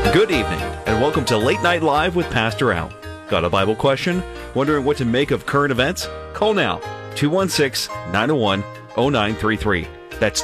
Good evening, and welcome to Late Night Live with Pastor Al. Got a Bible question? Wondering what to make of current events? Call now, 216-901-0933. That's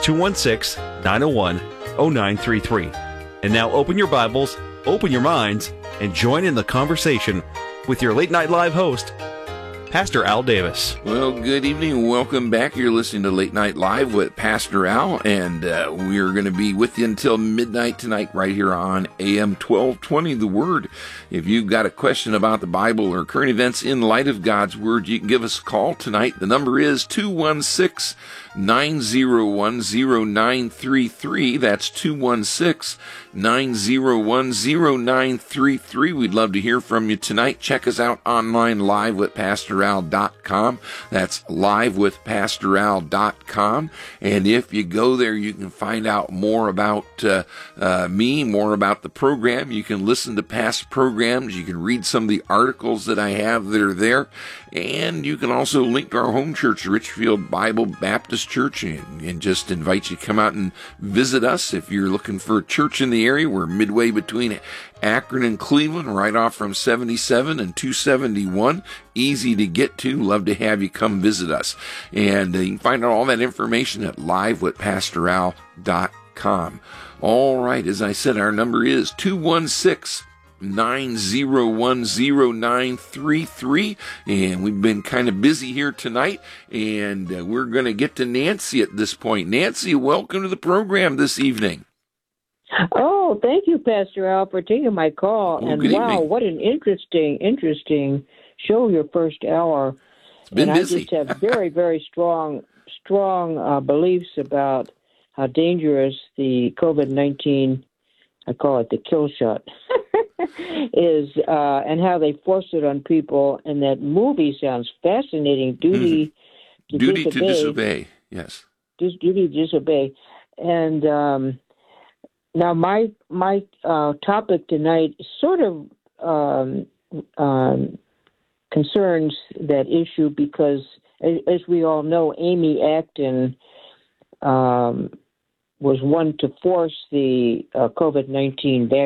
216-901-0933. And now open your Bibles, open your minds, and join in the conversation with your Late Night Live host, Pastor Al Davis. Well, good evening. Welcome back. You're listening to Late Night Live with Pastor Al, and we're going to be with you until midnight tonight right here on AM 1220, The Word. If you've got a question about the Bible or current events in light of God's Word, you can give us a call tonight. The number is 216-901-0933. That's 216-901-0933. We'd love to hear from you tonight. Check us out online live with PastorAl.com. That's live with PastorAl.com. And if you go there, you can find out more about me, more about the program. You can listen to past programs. You can read some of the articles that I have that are there. And you can also link to our home church, Richfield Bible Baptist Church, and just invite you to come out and visit us if you're looking for a church in the area. We're midway between Akron and Cleveland, right off from 77 and 271. Easy to get to. Love to have you come visit us. And you can find out all that information at livewithpastoral.com. All right, as I said, our number is 216-901-0933, and we've been kind of busy here tonight, and we're going to get to Nancy at this point. Nancy, welcome to the program this evening. Oh, thank you, Pastor Al, for taking my call. Well, and good wow, evening. what an interesting show, your first hour. It's been and busy. I just have very, very strong beliefs about how dangerous the COVID-19, I call it the kill shot, is, and how they force it on people. And that movie sounds fascinating. Duty to disobey. Yes. Duty to disobey. And now my topic tonight sort of concerns that issue because, as we all know, Amy Acton was one to force the COVID-19 vaccine.